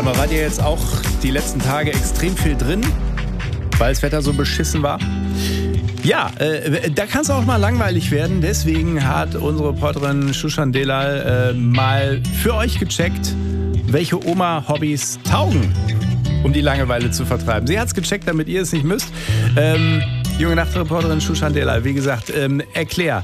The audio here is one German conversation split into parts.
Sag mal, wart ihr jetzt auch die letzten Tage extrem viel drin, weil das Wetter so beschissen war? Ja, da kann es auch mal langweilig werden. Deswegen hat unsere Reporterin Shushan Delal mal für euch gecheckt, welche Oma-Hobbys taugen, um die Langeweile zu vertreiben. Sie hat es gecheckt, damit ihr es nicht müsst. Junge Nacht-Reporterin Shushan Delal, wie gesagt, erklär.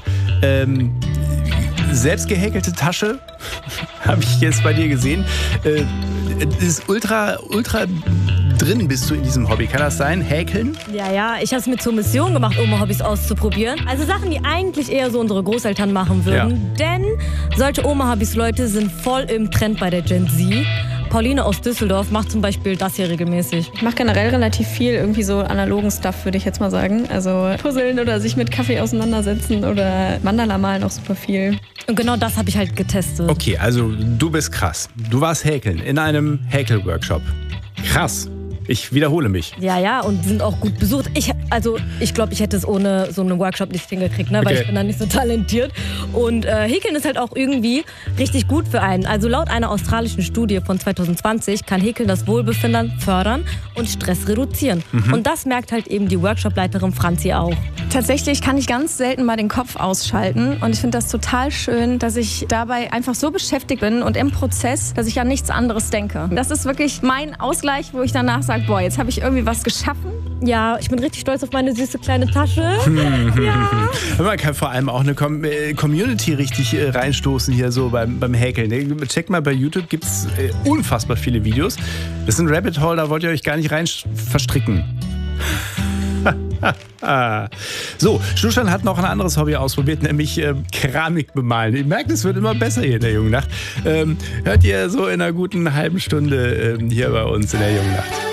Selbst gehäkelte Tasche, habe ich jetzt bei dir gesehen. Ist ultra drin bist du in diesem Hobby. Kann das sein? Häkeln? Ja, ich habe es mir zur Mission gemacht, Oma-Hobbys auszuprobieren. Also Sachen, die eigentlich eher so unsere Großeltern machen würden. Ja. Denn solche Oma-Hobbys, Leute, sind voll im Trend bei der Gen Z. Pauline aus Düsseldorf macht zum Beispiel das hier regelmäßig. Ich mache generell relativ viel, irgendwie so analogen Stuff, würde ich jetzt mal sagen. Also puzzeln oder sich mit Kaffee auseinandersetzen oder Mandala malen auch super viel. Und genau das habe ich halt getestet. Okay, also du bist krass. Du warst häkeln in einem Häkel-Workshop. Krass. Ich wiederhole mich. Ja, und die sind auch gut besucht. Ich glaube, ich hätte es ohne so einen Workshop nicht hingekriegt, ne? Weil ich bin da nicht so talentiert. Und Häkeln ist halt auch irgendwie richtig gut für einen. Also laut einer australischen Studie von 2020 kann Häkeln das Wohlbefinden fördern und Stress reduzieren. Und das merkt halt eben die Workshopleiterin Franzi auch. Tatsächlich kann ich ganz selten mal den Kopf ausschalten und ich finde das total schön, dass ich dabei einfach so beschäftigt bin und im Prozess, dass ich an nichts anderes denke. Das ist wirklich mein Ausgleich, wo ich danach sage, boah, jetzt habe ich irgendwie was geschaffen. Ja, ich bin richtig stolz auf meine süße kleine Tasche. Ja. Man kann vor allem auch eine Community richtig reinstoßen hier so beim Häkeln. Checkt mal bei YouTube, gibt es unfassbar viele Videos. Das ist ein Rabbit Hole, da wollt ihr euch gar nicht rein verstricken. So, Shushan hat noch ein anderes Hobby ausprobiert, nämlich Keramik bemalen. Ihr merkt, es wird immer besser hier in der Jungen Nacht. Hört ihr so in einer guten halben Stunde hier bei uns in der Jungen Nacht.